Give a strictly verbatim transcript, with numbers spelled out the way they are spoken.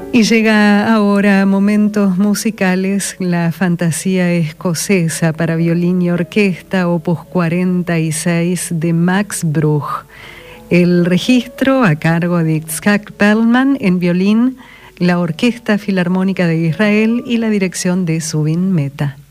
Y llega ahora a momentos musicales la fantasía escocesa para violín y orquesta, opus cuarenta y seis de Max Bruch. El registro a cargo de Itzhak Perlman en violín, la Orquesta Filarmónica de Israel y la dirección de Zubin Mehta.